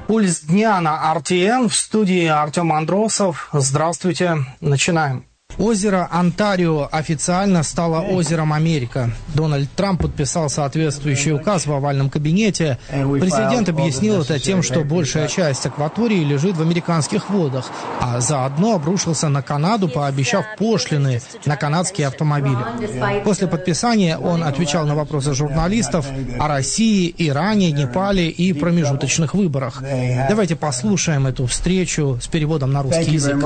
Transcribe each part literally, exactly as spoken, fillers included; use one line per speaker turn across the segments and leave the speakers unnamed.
Пульс дня на эр ти эн, в студии Артем Андросов. Здравствуйте, начинаем. Озеро Онтарио официально стало озером Америка. Дональд Трамп подписал соответствующий указ в овальном кабинете. Президент объяснил это тем, что большая часть акватории лежит в американских водах, а заодно обрушился на Канаду, пообещав пошлины на канадские автомобили. После подписания он отвечал на вопросы журналистов о России, Иране, Непале и промежуточных выборах. Давайте послушаем эту встречу с переводом на русский язык.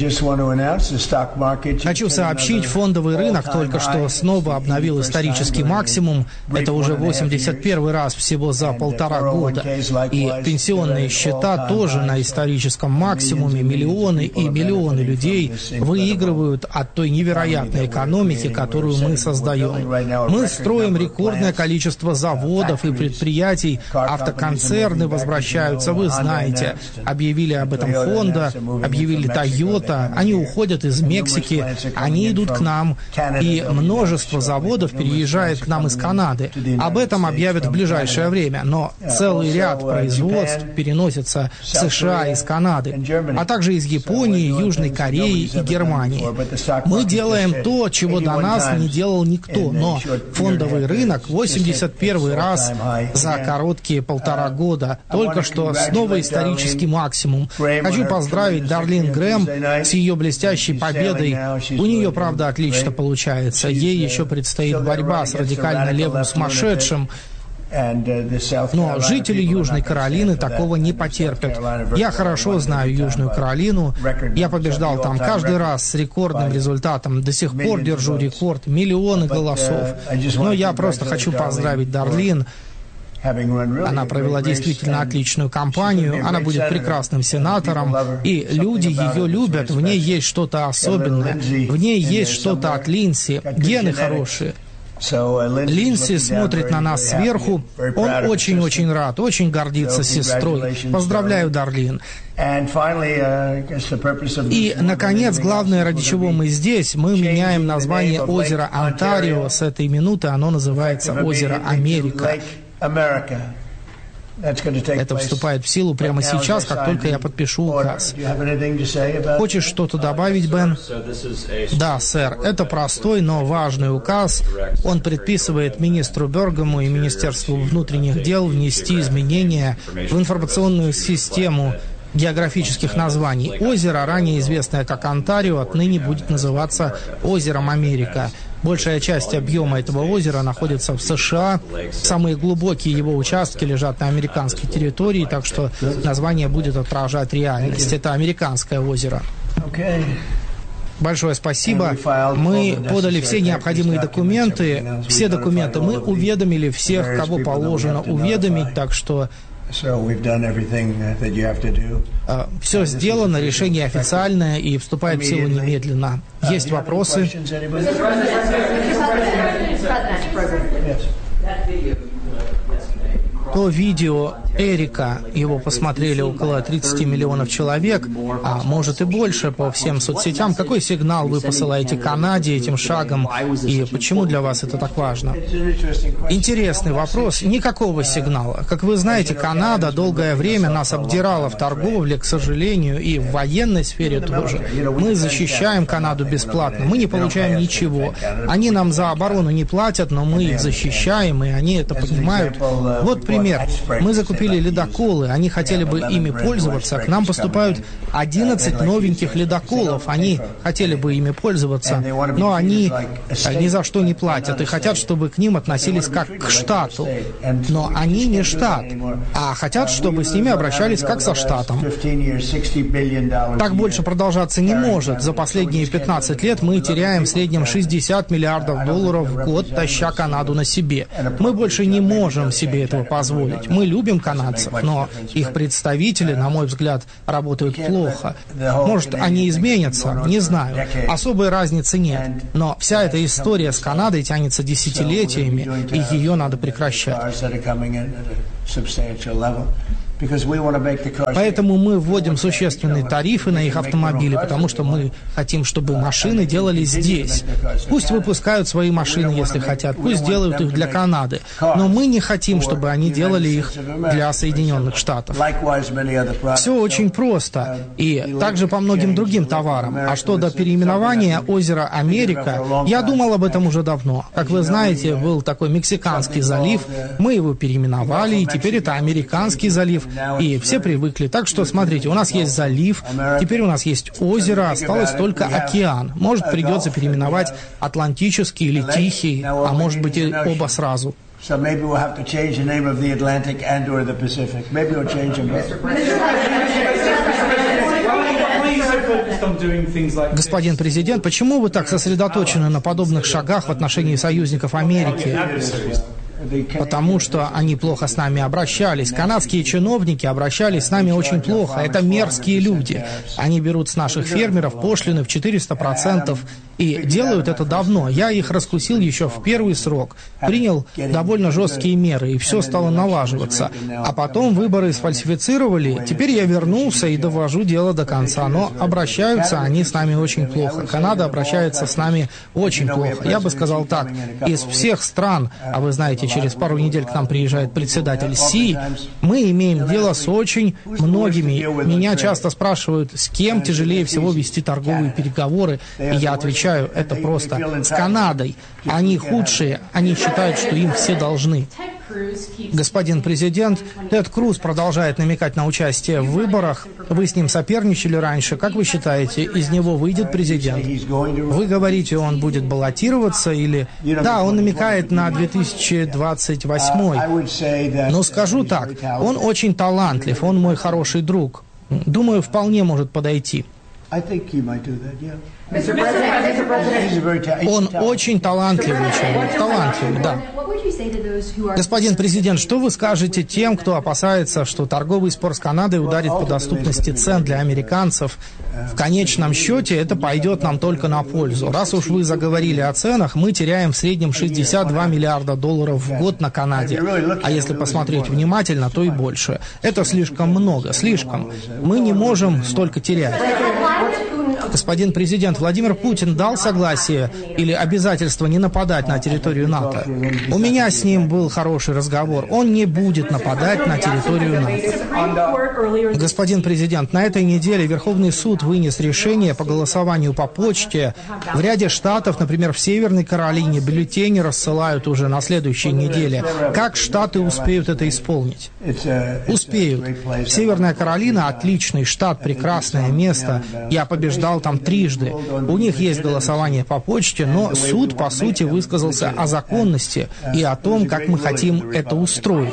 Хочу сообщить, фондовый рынок только что снова обновил исторический максимум. Это уже восемьдесят первый раз всего за полтора года. И пенсионные счета тоже на историческом максимуме. Миллионы и миллионы людей выигрывают от той невероятной экономики, которую мы создаем. Мы строим рекордное количество заводов и предприятий. Автоконцерны возвращаются, вы знаете. Объявили об этом Honda, объявили Toyota. Они уходят из Мексики. Они идут к нам, и множество заводов переезжает к нам из Канады. Об этом объявят в ближайшее время, но целый ряд производств переносится в США из Канады, а также из Японии, Южной Кореи и Германии. Мы делаем то, чего до нас не делал никто, но фондовый рынок восемьдесят первый раз за короткие полтора года, только что снова исторический максимум. Хочу поздравить Дарлин Грэм с ее блестящей победой. У нее, правда, отлично получается. Ей еще предстоит борьба с радикально левым сумасшедшим. Но жители Южной Каролины такого не потерпят. Я хорошо знаю Южную Каролину. Я побеждал там каждый раз с рекордным результатом. До сих пор держу рекорд. Миллионы голосов. Но я просто хочу поздравить Дарлин. Она провела действительно отличную кампанию, она будет прекрасным сенатором, и люди ее любят, в ней есть что-то особенное, в ней есть что-то от Линдси, гены хорошие. Линдси смотрит на нас сверху, он очень-очень рад, очень гордится сестрой. Поздравляю, Дарлин. И, наконец, главное, ради чего мы здесь, мы меняем название озера Онтарио. С этой минуты оно называется озеро Америка. Это вступает в силу прямо сейчас, как только я подпишу указ. Хочешь что-то добавить, Бен? Да, сэр. Это простой, но важный указ. Он предписывает министру Бергому и Министерству внутренних дел внести изменения в информационную систему географических названий. Озеро, ранее известное как Онтарио, отныне будет называться озером Америка. Большая часть объема этого озера находится в США. Самые глубокие его участки лежат на американской территории, так что название будет отражать реальность. Это американское озеро. Большое спасибо. Мы подали все необходимые документы. Все документы мы уведомили всех, кого положено уведомить, так что все сделано, решение официальное и вступает в силу немедленно. Есть вопросы? То видео Эрика, его посмотрели около тридцати миллионов человек, а может и больше по всем соцсетям. Какой сигнал вы посылаете Канаде этим шагом, и почему для вас это так важно? Интересный вопрос. Никакого сигнала. Как вы знаете, Канада долгое время нас обдирала в торговле, к сожалению, и в военной сфере тоже. Мы защищаем Канаду бесплатно, мы не получаем ничего. Они нам за оборону не платят, но мы их защищаем, и они это понимают. Вот пример. Мы закупили ледоколы, они хотели бы ими пользоваться. К нам поступают одиннадцать новеньких ледоколов, они хотели бы ими пользоваться, но они ни за что не платят и хотят, чтобы к ним относились как к штату. Но они не штат, а хотят, чтобы с ними обращались как со штатом. Так больше продолжаться не может. За последние пятнадцать лет мы теряем в среднем шестьдесят миллиардов долларов в год, таща Канаду на себе. Мы больше не можем себе этого позволить. Мы любим канадцев, но их представители, на мой взгляд, работают плохо. Может, они изменятся, не знаю. Особой разницы нет. Но вся эта история с Канадой тянется десятилетиями, и ее надо прекращать. Поэтому мы вводим существенные тарифы на их автомобили, потому что мы хотим, чтобы машины делали здесь. Пусть выпускают свои машины, если хотят, пусть делают их для Канады, но мы не хотим, чтобы они делали их для Соединенных Штатов. Все очень просто, и также по многим другим товарам. А что до переименования озера Америка, я думал об этом уже давно. Как вы знаете, был такой Мексиканский залив, мы его переименовали, и теперь это Американский залив. И все привыкли. Так что, смотрите, у нас есть залив, теперь у нас есть озеро, осталось только океан. Может, придется переименовать Атлантический или Тихий, а может быть и оба сразу. Господин президент, почему вы так сосредоточены на подобных шагах в отношении союзников Америки? Потому что они плохо с нами обращались. Канадские чиновники обращались с нами очень плохо. Это мерзкие люди. Они берут с наших фермеров пошлины в четыреста процентов и делают это давно. Я их раскусил еще в первый срок. Принял довольно жесткие меры, и все стало налаживаться. А потом выборы сфальсифицировали. Теперь я вернулся и довожу дело до конца. Но обращаются они с нами очень плохо. Канада обращается с нами очень плохо. Я бы сказал так, из всех стран, а вы знаете, через пару недель к нам приезжает председатель Си, мы имеем дело с очень многими. Меня часто спрашивают, с кем тяжелее всего вести торговые переговоры, и я отвечаю, это просто с Канадой. Они худшие, они считают, что им все должны. Господин президент, Тед Круз продолжает намекать на участие в выборах. Вы с ним соперничали раньше. Как вы считаете, из него выйдет президент? Вы говорите, он будет баллотироваться или... Да, он намекает на две тысячи двадцать восьмой. Но скажу так, он очень талантлив, он мой хороший друг. Думаю, вполне может подойти. Он очень талантливый человек, талантливый, да. Господин президент, что вы скажете тем, кто опасается, что торговый спор с Канадой ударит по доступности цен для американцев? В конечном счете это пойдет нам только на пользу. Раз уж вы заговорили о ценах, мы теряем в среднем шестьдесят два миллиарда долларов в год на Канаде. А если посмотреть внимательно, то и больше. Это слишком много, слишком. Мы не можем столько терять. Господин президент, Владимир Путин дал согласие или обязательство не нападать на территорию НАТО? У меня с ним был хороший разговор. Он не будет нападать на территорию НАТО. Господин президент, на этой неделе Верховный суд вынес решение по голосованию по почте. В ряде штатов, например, в Северной Каролине, бюллетени рассылают уже на следующей неделе. Как штаты успеют это исполнить? Успеют. Северная Каролина – отличный штат, прекрасное место. Я побеждал там трижды. У них есть голосование по почте, но суд, по сути, высказался о законности и о том, как мы хотим это устроить.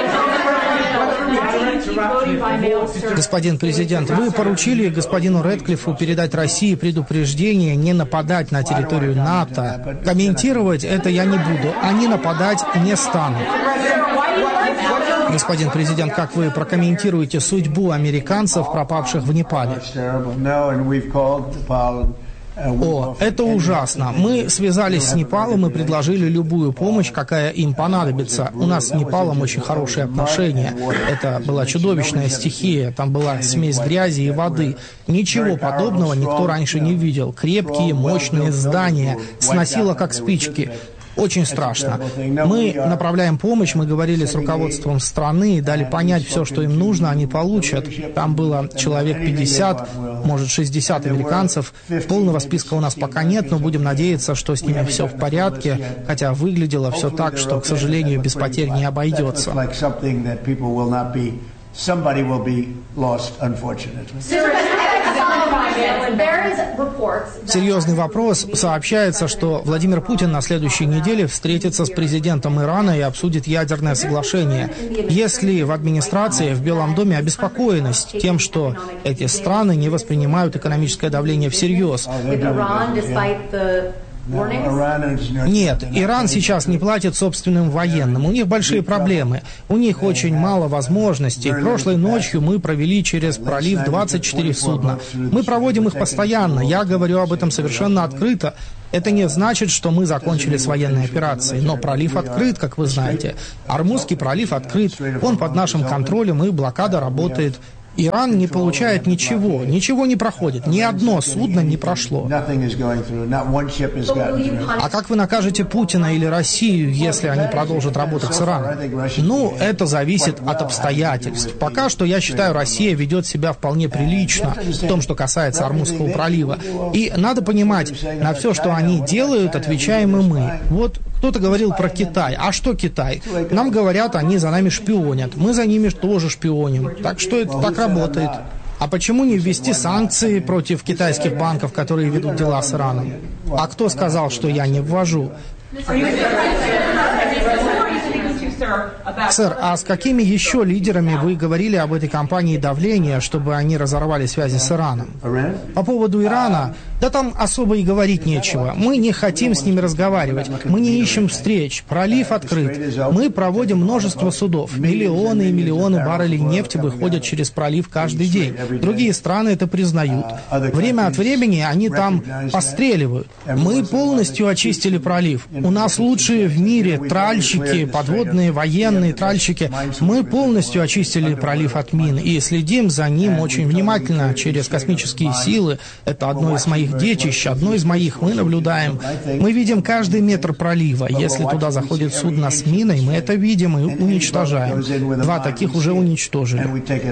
Господин президент, вы поручили господину Рэдклиффу передать России предупреждение не нападать на территорию НАТО. Комментировать это я не буду. Они нападать не станут. Господин президент, как вы прокомментируете судьбу американцев, пропавших в Непале? О, это ужасно. Мы связались с Непалом и предложили любую помощь, какая им понадобится. У нас с Непалом очень хорошие отношения. Это была чудовищная стихия, там была смесь грязи и воды. Ничего подобного никто раньше не видел. Крепкие, мощные здания, сносило как спички. Очень страшно. Мы направляем помощь, мы говорили с руководством страны и дали понять все, что им нужно, они получат. Там было человек пятьдесят, может шестьдесят американцев. Полного списка у нас пока нет, но будем надеяться, что с ними все в порядке, хотя выглядело все так, что, к сожалению, без потерь не обойдется. Серьезный вопрос. Сообщается, что Владимир Путин на следующей неделе встретится с президентом Ирана и обсудит ядерное соглашение. Есть ли в администрации, в Белом доме обеспокоенность тем, что эти страны не воспринимают экономическое давление всерьез? Нет, Иран сейчас не платит собственным военным. У них большие проблемы. У них очень мало возможностей. Прошлой ночью мы провели через пролив двадцать четыре судна. Мы проводим их постоянно. Я говорю об этом совершенно открыто. Это не значит, что мы закончили с военной операцией, но пролив открыт, как вы знаете. Армузский пролив открыт, он под нашим контролем, и блокада работает. Иран не получает ничего, ничего не проходит, ни одно судно не прошло. А как вы накажете Путина или Россию, если они продолжат работать с Ираном? Ну, это зависит от обстоятельств. Пока что, я считаю, Россия ведет себя вполне прилично в том, что касается Ормузского пролива. И надо понимать, на все, что они делают, отвечаем и мы. Вот кто-то говорил про Китай. А что Китай? Нам говорят, они за нами шпионят. Мы за ними тоже шпионим. Так что это так работает. А почему не ввести санкции против китайских банков, которые ведут дела с Ираном? А кто сказал, что я не ввожу? Сэр, а с какими еще лидерами вы говорили об этой кампании давления, чтобы они разорвали связи с Ираном? По поводу Ирана, да там особо и говорить нечего. Мы не хотим с ними разговаривать, мы не ищем встреч, пролив открыт. Мы проводим множество судов. Миллионы и миллионы баррелей нефти выходят через пролив каждый день. Другие страны это признают. Время от времени они там постреливают. Мы полностью очистили пролив. У нас лучшие в мире тральщики, подводные военные тральщики. Мы полностью очистили пролив от мин и следим за ним очень внимательно через космические силы. Это одно из моих детищ, одно из моих. Мы наблюдаем. Мы видим каждый метр пролива. Если туда заходит судно с миной, мы это видим и уничтожаем. Два таких уже уничтожили.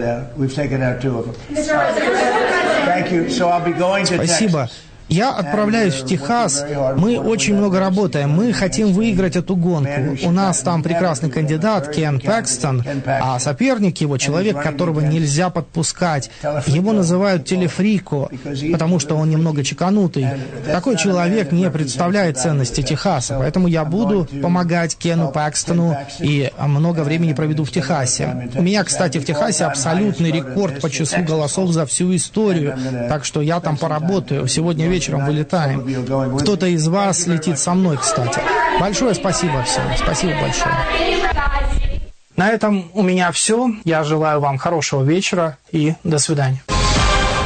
Спасибо. Я отправляюсь в Техас, мы очень много работаем, мы хотим выиграть эту гонку. У нас там прекрасный кандидат Кен Пэкстон, а соперник его, человек, которого нельзя подпускать. Его называют телефрико, потому что он немного чеканутый. Такой человек не представляет ценности Техаса, поэтому я буду помогать Кену Пэкстону и много времени проведу в Техасе. У меня, кстати, в Техасе абсолютный рекорд по числу голосов за всю историю, так что я там поработаю. Сегодня вечером вылетаем. Кто-то из вас летит со мной, кстати. Большое спасибо всем. Спасибо большое. На этом у меня все. Я желаю вам хорошего вечера и до свидания.